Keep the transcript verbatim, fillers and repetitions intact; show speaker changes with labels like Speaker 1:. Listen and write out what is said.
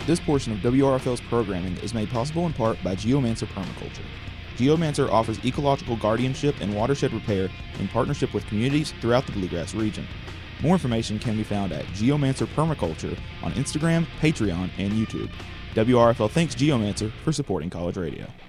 Speaker 1: This portion of W R F L's programming is made possible in part by Geomancer Permaculture. Geomancer offers ecological guardianship and watershed repair in partnership with communities throughout the Bluegrass region. More information can be found at Geomancer Permaculture on Instagram, Patreon, and YouTube. W R F L thanks Geomancer for supporting College Radio.